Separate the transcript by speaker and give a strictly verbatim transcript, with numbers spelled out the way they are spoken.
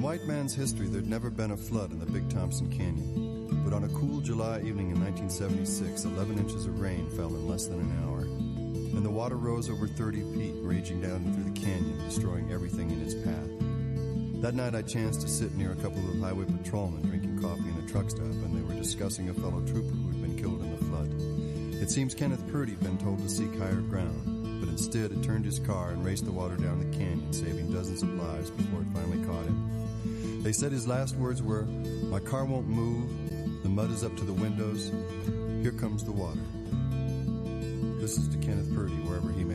Speaker 1: white man's history, there'd never been a flood in the Big Thompson Canyon. But on a cool July evening in nineteen seventy-six, eleven inches of rain fell in less than an hour. And the water rose over thirty feet, raging down through the canyon, destroying everything in its path. That night I chanced to sit near a couple of highway patrolmen drinking coffee in a truck stop, and they were discussing a fellow trooper who had been killed in the flood. It seems Kenneth Purdy had been told to seek higher ground, but instead had turned his car and raced the water down the canyon, saving dozens of lives before it finally caught him. They said his last words were, "My car won't move, the mud is up to the windows, here comes the water." This is to Kenneth Purdy, wherever he may